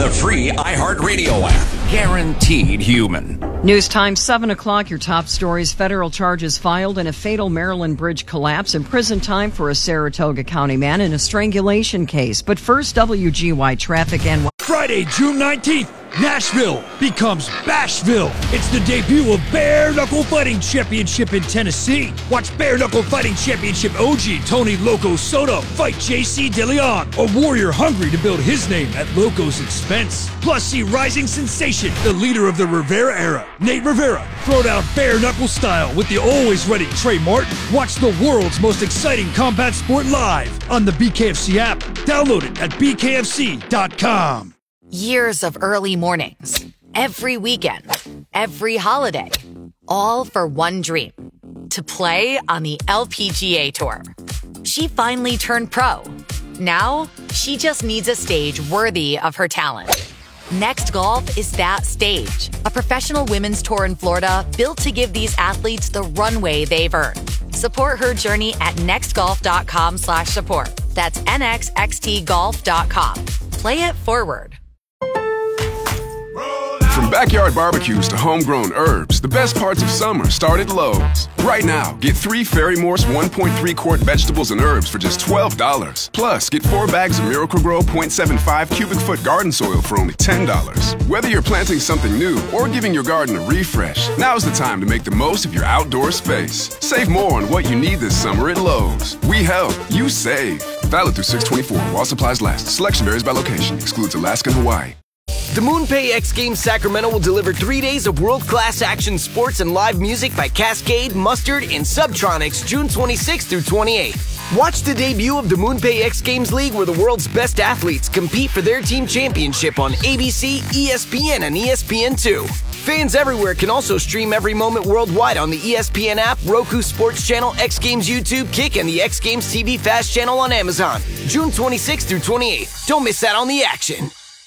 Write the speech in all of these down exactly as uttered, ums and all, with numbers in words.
the free iHeartRadio app. Guaranteed human. News time, seven o'clock. Your top stories. Federal charges filed in a fatal Maryland bridge collapse and prison time for a Saratoga County man in a strangulation case. But first, W G Y traffic and... Friday, June nineteenth, Nashville becomes Bashville. It's the debut of Bare Knuckle Fighting Championship in Tennessee. Watch Bare Knuckle Fighting Championship O G Tony Loco Soto fight J C DeLeon, a warrior hungry to build his name at Loco's expense. Plus, see rising sensation, the leader of the Rivera era, Nate Rivera, throw down bare knuckle style with the always ready Trey Martin. Watch the world's most exciting combat sport live on the B K F C app. Download it at B K F C dot com. Years of early mornings, every weekend, every holiday, all for one dream, to play on the L P G A Tour. She finally turned pro. Now, she just needs a stage worthy of her talent. Next Golf is that stage, a professional women's tour in Florida built to give these athletes the runway they've earned. Support her journey at nextgolf.com slash support. That's nxxt golf dot com. Play it forward. From backyard barbecues to homegrown herbs, the best parts of summer start at Lowe's. Right now, get three Fairy Morse one point three quart vegetables and herbs for just twelve dollars. Plus, get four bags of Miracle-Gro zero point seven five cubic foot garden soil for only ten dollars. Whether you're planting something new or giving your garden a refresh, now's the time to make the most of your outdoor space. Save more on what you need this summer at Lowe's. We help, you save. Valid through six twenty-four while supplies last. Selection varies by location. Excludes Alaska and Hawaii. The MoonPay X Games Sacramento will deliver three days of world-class action sports and live music by Cascade, Mustard, and Subtronics June twenty-sixth through twenty-eighth. Watch the debut of the MoonPay X Games League where the world's best athletes compete for their team championship on A B C, E S P N, and E S P N two. Fans everywhere can also stream every moment worldwide on the E S P N app, Roku Sports Channel, X Games YouTube, Kick, and the X Games T V Fast Channel on Amazon. June twenty-sixth through twenty-eighth. Don't miss out on the action.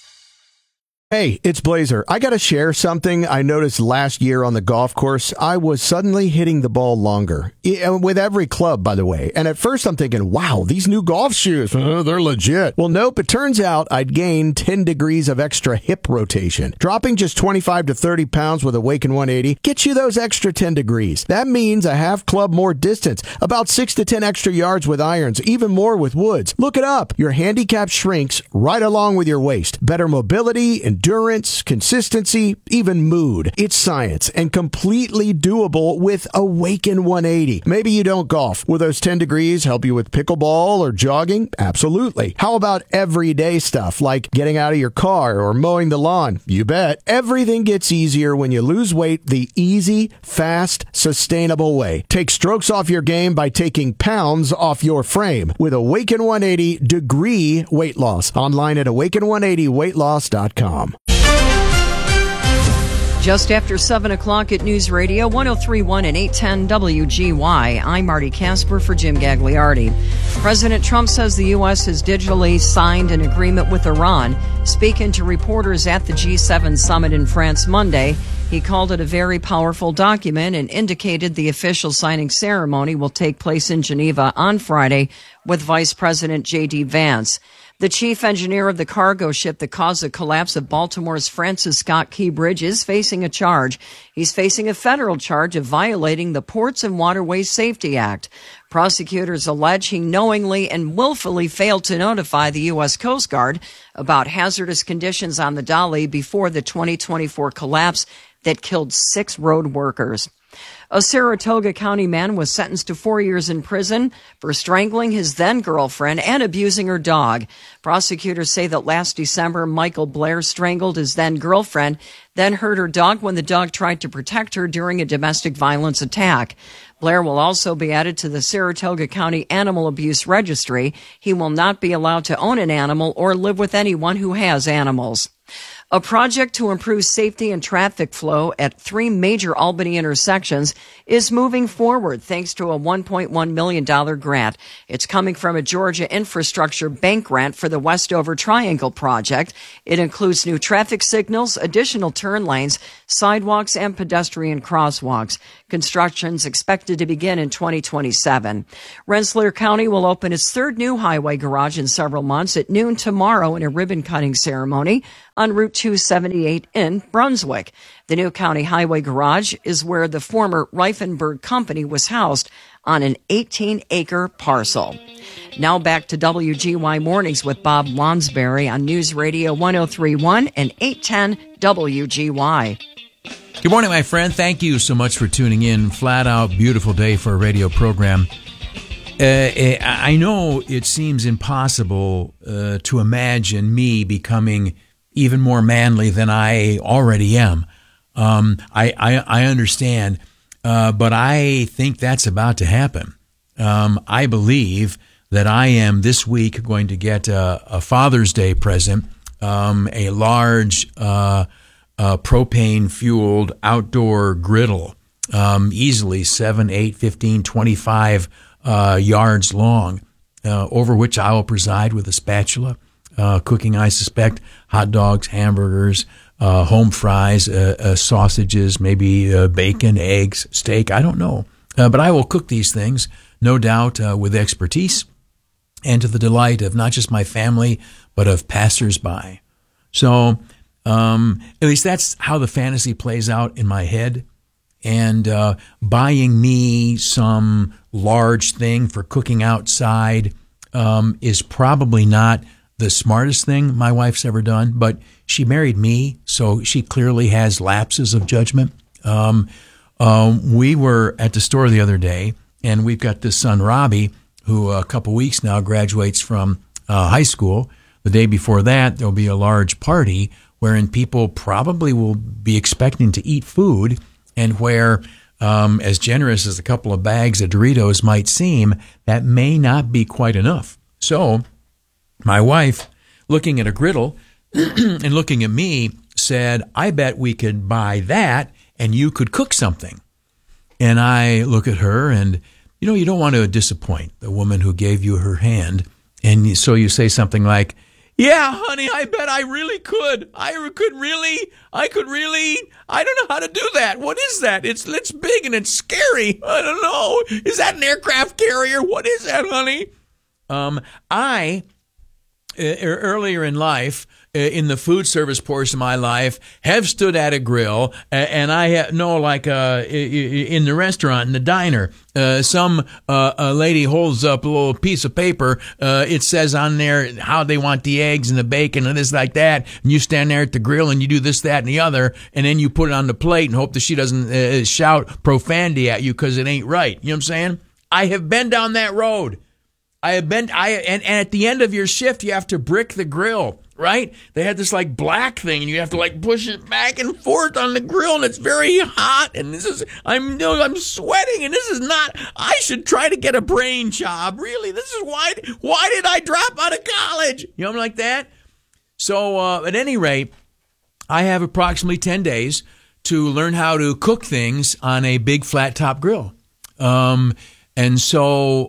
Hey, it's Blazer. I got to share something I noticed last year on the golf course. I was suddenly hitting the ball longer, with every club, by the way. And at first I'm thinking, wow, these new golf shoes, uh, they're legit. Well, nope, it turns out I'd gained ten degrees of extra hip rotation. Dropping just twenty-five to thirty pounds with Awaken one eighty gets you those extra ten degrees. That means a half club more distance, about six to ten extra yards with irons, even more with woods. Look it up. Your handicap shrinks right along with your waist. Better mobility and endurance, consistency, even mood. It's science and completely doable with Awaken one eighty. Maybe you don't golf. Will those ten degrees help you with pickleball or jogging? Absolutely. How about everyday stuff like getting out of your car or mowing the lawn? You bet. Everything gets easier when you lose weight the easy, fast, sustainable way. Take strokes off your game by taking pounds off your frame with Awaken one eighty Degree Weight Loss. Online at awaken one eighty weight loss dot com. Just after seven o'clock at News Radio one oh three point one and eight ten W G Y. I'm Marty Casper for Jim Gagliardi. President Trump says the U S has digitally signed an agreement with Iran. Speaking to reporters at the G seven summit in France Monday, he called it a very powerful document and indicated the official signing ceremony will take place in Geneva on Friday with Vice President J D Vance. The chief engineer of the cargo ship that caused the collapse of Baltimore's Francis Scott Key Bridge is facing a charge. He's facing a federal charge of violating the Ports and Waterways Safety Act. Prosecutors allege he knowingly and willfully failed to notify the U S Coast Guard about hazardous conditions on the Dali before the twenty twenty-four collapse that killed six road workers. A Saratoga County man was sentenced to four years in prison for strangling his then-girlfriend and abusing her dog. Prosecutors say that last December, Michael Blair strangled his then-girlfriend, then hurt her dog when the dog tried to protect her during a domestic violence attack. Blair will also be added to the Saratoga County Animal Abuse Registry. He will not be allowed to own an animal or live with anyone who has animals. A project to improve safety and traffic flow at three major Albany intersections is moving forward thanks to a one point one million dollars grant. It's coming from a Georgia Infrastructure Bank grant for the Westover Triangle project. It includes new traffic signals, additional turn lanes, sidewalks, and pedestrian crosswalks. Construction's expected to begin in twenty twenty-seven. Rensselaer County will open its third new highway garage in several months at noon tomorrow in a ribbon-cutting ceremony. on Route two seventy-eight in Brunswick. The new county highway garage is where the former Reifenberg Company was housed on an eighteen acre parcel. Now back to W G Y Mornings with Bob Lonsberry on News Radio one oh three point one and eight ten W G Y. Good morning, my friend. Thank you so much for tuning in. Flat out beautiful day for a radio program. Uh, I know it seems impossible uh, to imagine me becoming even more manly than I already am. Um, I, I, I understand, uh, but I think that's about to happen. Um, I believe that I am this week going to get a, a Father's Day present, um, a large uh, uh, propane-fueled outdoor griddle, um, easily seven, eight, fifteen, twenty-five uh, yards long, uh, over which I will preside with a spatula, uh, cooking, I suspect, hot dogs, hamburgers, uh, home fries, uh, uh, sausages, maybe uh, bacon, eggs, steak, I don't know. Uh, but I will cook these things, no doubt, uh, with expertise and to the delight of not just my family, but of passers-by. So um, at least that's how the fantasy plays out in my head. And uh, buying me some large thing for cooking outside um, is probably not the smartest thing my wife's ever done, but she married me, so she clearly has lapses of judgment. Um, um, we were at the store the other day, and we've got this son, Robbie, who a couple weeks now graduates from uh, high school. The day before that, there'll be a large party wherein people probably will be expecting to eat food, and where, um, as generous as a couple of bags of Doritos might seem, that may not be quite enough. So my wife, looking at a griddle and looking at me, said, I bet we could buy that and you could cook something. And I look at her and, you know, you don't want to disappoint the woman who gave you her hand. And so you say something like, yeah, honey, I bet I really could. I could really, I could really, I don't know how to do that. What is that? It's it's big and it's scary. I don't know. Is that an aircraft carrier? What is that, honey? Um, I, uh, earlier in life, uh, in the food service portion of my life, have stood at a grill, uh, and I have, know, like uh, in the restaurant, in the diner, uh, some uh, a lady holds up a little piece of paper. Uh, it says on there how they want the eggs and the bacon and this like that, and you stand there at the grill and you do this, that, and the other, and then you put it on the plate and hope that she doesn't uh, shout profanity at you because it ain't right. You know what I'm saying? I have been down that road. I have been, I and, and at the end of your shift, you have to brick the grill, right? They had this like black thing, and you have to like push it back and forth on the grill, and it's very hot. And this is, I'm, you know, I'm sweating, and this is not. I should try to get a brain job. Really, this is why. Why did I drop out of college? You know, like that. So, uh, at any rate, I have approximately ten days to learn how to cook things on a big flat top grill. Um. And so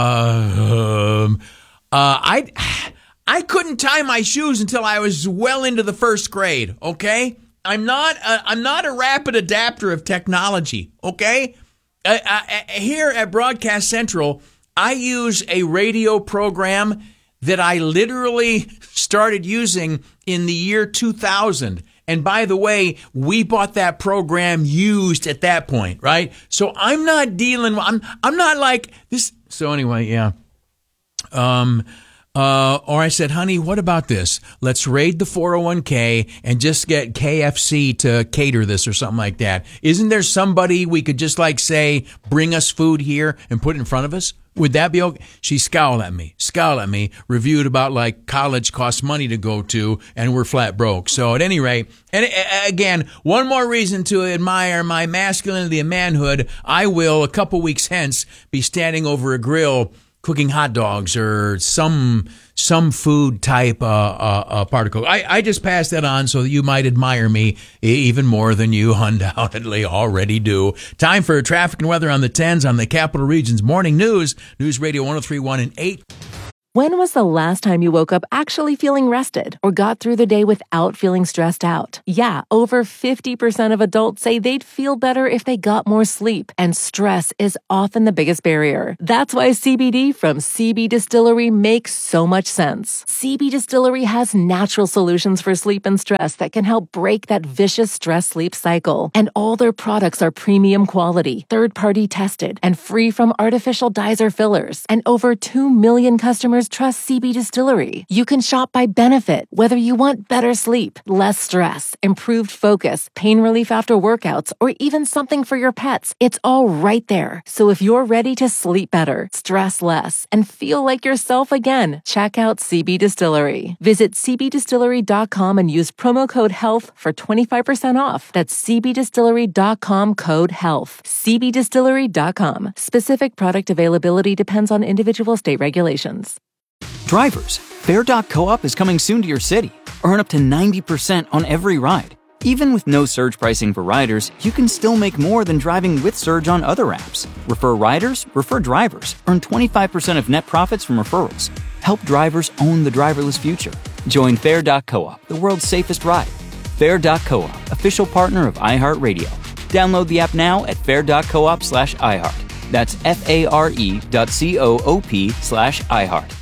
uh, um, uh, I I couldn't tie my shoes until I was well into the first grade. Okay, I'm not a, I'm not a rapid adapter of technology. Okay, uh, uh, here at Broadcast Central, I use a radio program that I literally started using in the year two thousand. And by the way, we bought that program used at that point, right? So I'm not dealing, I'm I'm not like this. So anyway, yeah. Um, uh, or I said, honey, what about this? Let's raid the four oh one k and just get K F C to cater this or something like that. Isn't there somebody we could just like say, bring us food here and put it in front of us? Would that be okay? She scowled at me, scowled at me, reviewed about like college costs money to go to, and we're flat broke. So at any rate, and again, one more reason to admire my masculinity and manhood. I will, a couple weeks hence, be standing over a grill cooking hot dogs or some some food type uh, uh, uh, particle. I, I just passed that on so that you might admire me even more than you undoubtedly already do. Time for traffic and weather on the tens on the Capital Region's Morning News. News Radio one oh three point one and eight. When was the last time you woke up actually feeling rested or got through the day without feeling stressed out? Yeah, over fifty percent of adults say they'd feel better if they got more sleep, and stress is often the biggest barrier. That's why C B D from C B Distillery makes so much sense. C B Distillery has natural solutions for sleep and stress that can help break that vicious stress-sleep cycle. And all their products are premium quality, third-party tested, and free from artificial dyes or fillers. And over two million customers trust C B Distillery. You can shop by benefit, whether you want better sleep, less stress, improved focus, pain relief after workouts, or even something for your pets. It's all right there. So if you're ready to sleep better, stress less, and feel like yourself again, check out C B Distillery. Visit c b distillery dot com and use promo code HEALTH for twenty-five percent off. That's c b distillery dot com code HEALTH. c b distillery dot com. Specific product availability depends on individual state regulations. Drivers, Fare dot coop is coming soon to your city. Earn up to ninety percent on every ride. Even with no surge pricing for riders, you can still make more than driving with Surge on other apps. Refer riders, refer drivers. Earn twenty-five percent of net profits from referrals. Help drivers own the driverless future. Join Fare dot coop, the world's safest ride. Fare dot coop, official partner of iHeartRadio. Download the app now at fare dot coop slash iHeart. That's F-A-R-E dot C-O-O-P slash iHeart.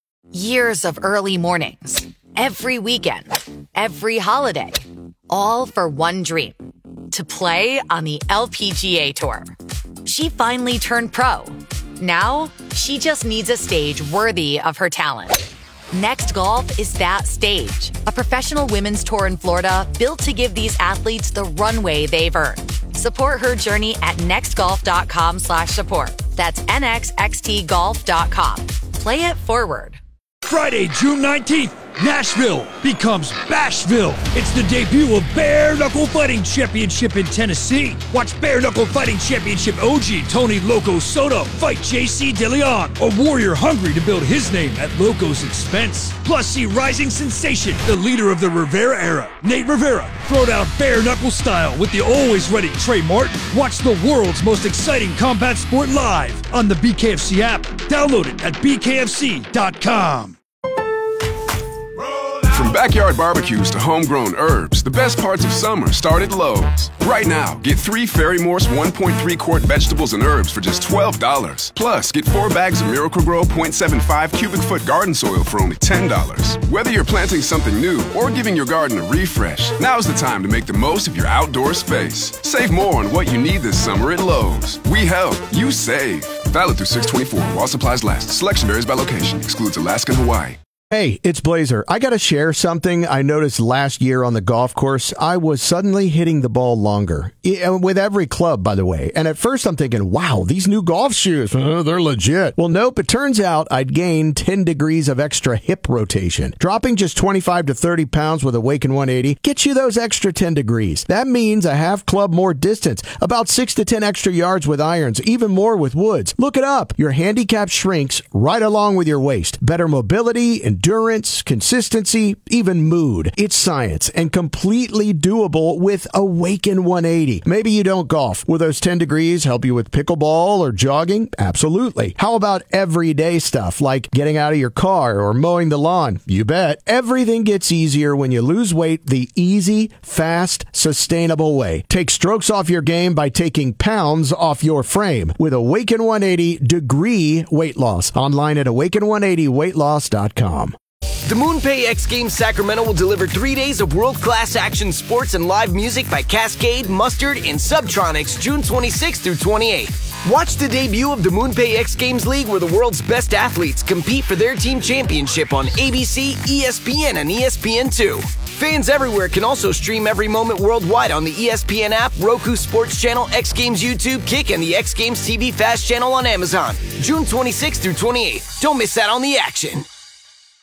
Years of early mornings, every weekend, every holiday, all for one dream, to play on the L P G A Tour. She finally turned pro. Now, she just needs a stage worthy of her talent. Next Golf is that stage, a professional women's tour in Florida built to give these athletes the runway they've earned. Support her journey at nextgolf.com slash support. That's N X X T golf dot com. Play it forward. Friday, June nineteenth, Nashville becomes Bashville. It's the debut of Bare Knuckle Fighting Championship in Tennessee. Watch Bare Knuckle Fighting Championship O G Tony Loco Soto fight J C DeLeon, a warrior hungry to build his name at Loco's expense. Plus, see rising sensation, the leader of the Rivera era, Nate Rivera, throw down bare knuckle style with the always ready Trey Martin. Watch the world's most exciting combat sport live on the B K F C app. Download it at b k f c dot com. From backyard barbecues to homegrown herbs, the best parts of summer start at Lowe's. Right now, get three Ferry Morse one point three quart vegetables and herbs for just twelve dollars. Plus, get four bags of Miracle-Gro point seven five cubic foot garden soil for only ten dollars. Whether you're planting something new or giving your garden a refresh, now's the time to make the most of your outdoor space. Save more on what you need this summer at Lowe's. We help, you save. Valid through six twenty-four while supplies last. Selection varies by location. Excludes Alaska and Hawaii. Hey, it's Blazer. I got to share something I noticed last year on the golf course. I was suddenly hitting the ball longer. With every club, by the way. And at first I'm thinking, wow, these new golf shoes, uh, they're legit. Well, nope. It turns out I'd gained ten degrees of extra hip rotation. Dropping just twenty-five to thirty pounds with Awaken one eighty gets you those extra ten degrees. That means a half club more distance, about six to ten extra yards with irons, even more with woods. Look it up. Your handicap shrinks right along with your waist. Better mobility and endurance, consistency, even mood. It's science and completely doable with Awaken one eighty. Maybe you don't golf. Will those ten degrees help you with pickleball or jogging? Absolutely. How about everyday stuff like getting out of your car or mowing the lawn? You bet. Everything gets easier when you lose weight the easy, fast, sustainable way. Take strokes off your game by taking pounds off your frame with Awaken one eighty Degree Weight Loss. Online at awaken one eighty weight loss dot com. The MoonPay X Games Sacramento will deliver three days of world-class action sports and live music by Cascade, Mustard, and Subtronics June twenty-sixth through twenty-eighth. Watch the debut of the MoonPay X Games League where the world's best athletes compete for their team championship on A B C, E S P N, and E S P N two. Fans everywhere can also stream every moment worldwide on the E S P N app, Roku Sports Channel, X Games YouTube, Kick, and the X Games T V Fast channel on Amazon. June twenty-sixth through twenty-eighth. Don't miss out on the action.